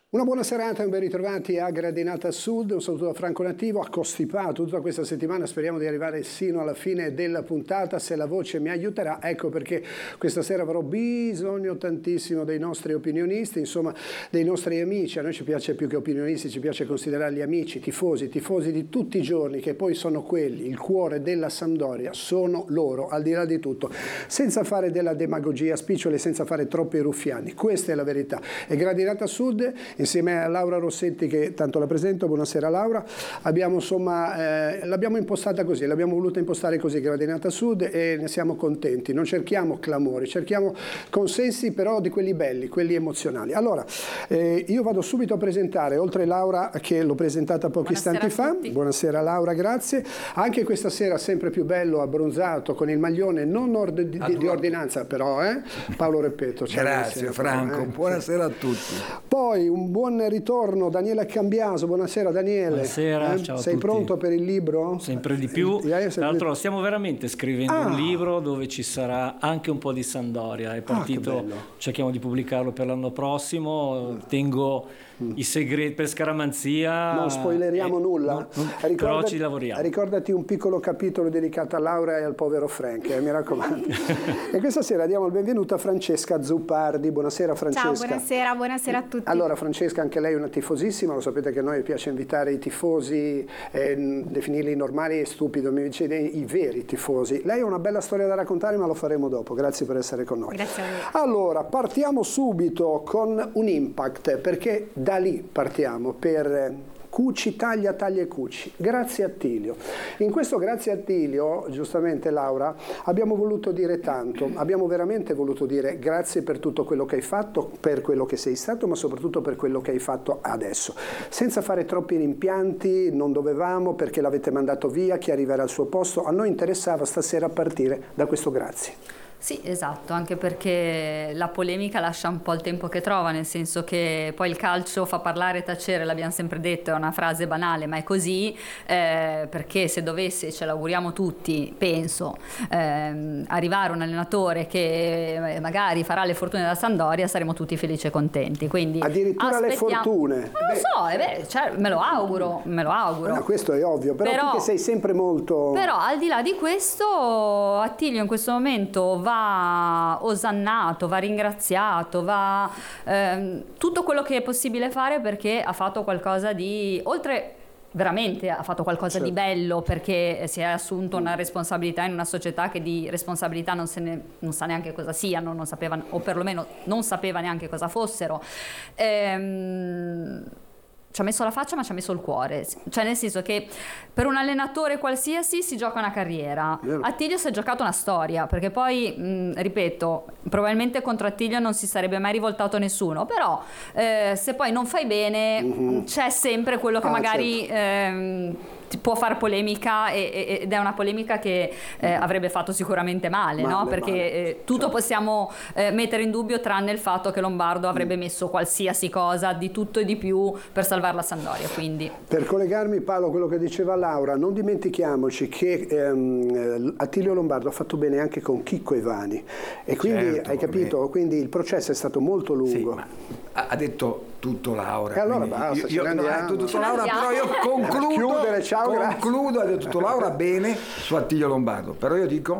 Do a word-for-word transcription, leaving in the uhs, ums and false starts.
Una buona serata e un ben ritrovati a Gradinata Sud, un saluto da Franco Nativo, accostipato tutta questa settimana, speriamo di arrivare sino alla fine della puntata, se la voce mi aiuterà, ecco perché questa sera avrò bisogno tantissimo dei nostri opinionisti, insomma dei nostri amici, a noi ci piace più che opinionisti, ci piace considerarli amici, tifosi, tifosi di tutti i giorni, che poi sono quelli, il cuore della Sampdoria, sono loro, al di là di tutto, senza fare della demagogia spicciole, senza fare troppi ruffiani, questa è la verità. E Gradinata Sud, insieme a Laura Rossetti, che tanto la presento, buonasera Laura, abbiamo insomma, eh, l'abbiamo impostata così, l'abbiamo voluta impostare così Gradinata Sud e ne siamo contenti, non cerchiamo clamori, cerchiamo consensi però di quelli belli, quelli emozionali. Allora, eh, io vado subito a presentare, oltre Laura che l'ho presentata pochi buonasera istanti fa, buonasera Laura, grazie, anche questa sera sempre più bello, abbronzato, con il maglione non ord di, di, di ordinanza però, eh? Paolo Repetto. Grazie buonasera, Franco, eh? buonasera a tutti. Poi un buon ritorno Daniele Cambiaso, buonasera Daniele. Buonasera, eh? ciao a Sei tutti. pronto per il libro? Sempre di più, tra l'altro stiamo veramente scrivendo ah. un libro dove ci sarà anche un po' di Sampdoria, è partito, ah, cerchiamo di pubblicarlo per l'anno prossimo, tengo mm. i segreti per scaramanzia. Non spoileriamo eh, nulla, non, non, ricordati, però ci lavoriamo. Ricordati un piccolo capitolo dedicato a Laura e al povero Frank, eh, mi raccomando. E questa sera diamo il benvenuto a Francesca Zuppardi, buonasera Francesca. Ciao, buonasera, buonasera a tutti. Allora Francesca, anche lei è una tifosissima, lo sapete che a noi piace invitare i tifosi, eh, definirli normali e stupido, mi dice i veri tifosi. Lei ha una bella storia da raccontare, ma lo faremo dopo, grazie per essere con noi. Grazie a voi. Allora, partiamo subito con un impact, perché da lì partiamo per Cucci, taglia, taglia e cuci. Grazie Attilio. In questo grazie Attilio, giustamente Laura, abbiamo voluto dire tanto, abbiamo veramente voluto dire grazie per tutto quello che hai fatto, per quello che sei stato, ma soprattutto per quello che hai fatto adesso. Senza fare troppi rimpianti, non dovevamo perché l'avete mandato via, chi arriverà al suo posto, a noi interessava stasera partire da questo grazie. Sì, esatto, anche perché la polemica lascia un po' il tempo che trova, nel senso che poi il calcio fa parlare e tacere, l'abbiamo sempre detto, è una frase banale, ma è così, eh, perché se dovesse, ce l'auguriamo tutti, penso, ehm, arrivare un allenatore che magari farà le fortune della Sampdoria, saremo tutti felici e contenti. Quindi addirittura le fortune? Non lo so, eh beh, cioè, me lo auguro, me lo auguro. No, questo è ovvio, però, però tu che sei sempre molto... Però al di là di questo, Attilio in questo momento va va osannato, va ringraziato, va ehm, tutto quello che è possibile fare, perché ha fatto qualcosa di, oltre veramente ha fatto qualcosa certo. di bello, perché si è assunto una responsabilità in una società che di responsabilità non, se ne, non sa neanche cosa siano, non sapeva, o perlomeno non sapeva neanche cosa fossero. Ehm, ci ha messo la faccia ma ci ha messo il cuore, cioè nel senso che per un allenatore qualsiasi si gioca una carriera. Attilio si è giocato una storia, perché poi mh, ripeto, probabilmente contro Attilio non si sarebbe mai rivoltato nessuno, però eh, se poi non fai bene mm-hmm. c'è sempre quello che ah, magari certo. ehm, può far polemica, e, ed è una polemica che eh, avrebbe fatto sicuramente male, male no? Perché male. Eh, tutto certo. possiamo eh, mettere in dubbio, tranne il fatto che Lombardo avrebbe mm. messo qualsiasi cosa, di tutto e di più, per salvare la Sampdoria. Quindi. Per collegarmi Paolo a quello che diceva Laura, non dimentichiamoci che ehm, Attilio Lombardo ha fatto bene anche con Chicco Ivani, e quindi certo, hai capito, come... quindi il processo è stato molto lungo. Sì, ma ha detto tutto Laura. E allora basta, io, io, no, ha detto tutto Laura, però io concludo, chiudere, ciao, concludo ha detto tutto Laura bene su Attilio Lombardo, però io dico